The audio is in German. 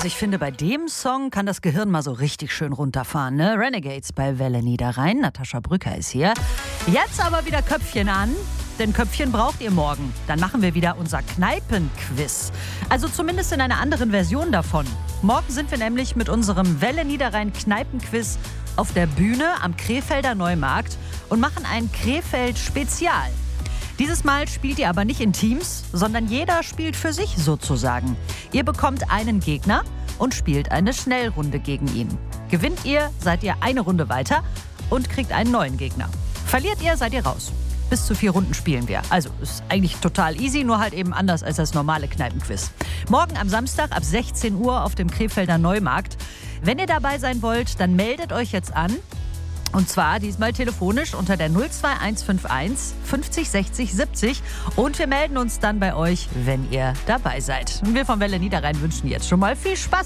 ich finde, bei dem Song kann das Gehirn mal so richtig schön runterfahren, ne? Renegades bei Welle Niederrhein. Natascha Brücker ist hier. Jetzt aber wieder Köpfchen an, denn Köpfchen braucht ihr morgen. Dann machen wir wieder unser Kneipenquiz. Also zumindest in einer anderen Version davon. Morgen sind wir nämlich mit unserem Welle Niederrhein Kneipenquiz auf der Bühne am Krefelder Neumarkt und machen ein Krefeld-Spezial. Dieses Mal spielt ihr aber nicht in Teams, sondern jeder spielt für sich sozusagen. Ihr bekommt einen Gegner und spielt eine Schnellrunde gegen ihn. Gewinnt ihr, seid ihr eine Runde weiter und kriegt einen neuen Gegner. Verliert ihr, seid ihr raus. Bis zu 4 Runden spielen wir. Also ist eigentlich total easy, nur halt eben anders als das normale Kneipenquiz. Morgen am Samstag ab 16 Uhr auf dem Krefelder Neumarkt. Wenn ihr dabei sein wollt, dann meldet euch jetzt an. Und zwar diesmal telefonisch unter der 02151 50 60 70. Und wir melden uns dann bei euch, wenn ihr dabei seid. Und wir von Welle Niederrhein wünschen jetzt schon mal viel Spaß.